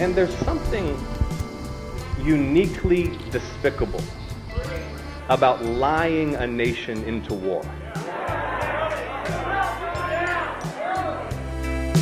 And there's something uniquely despicable about lying a nation into war.